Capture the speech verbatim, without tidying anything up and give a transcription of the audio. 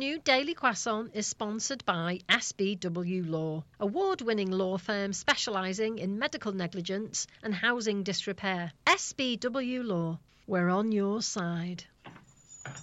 new Daily Croissant is sponsored by S B W Law, award-winning law firm specialising in medical negligence and housing disrepair. S B W Law, we're on your side.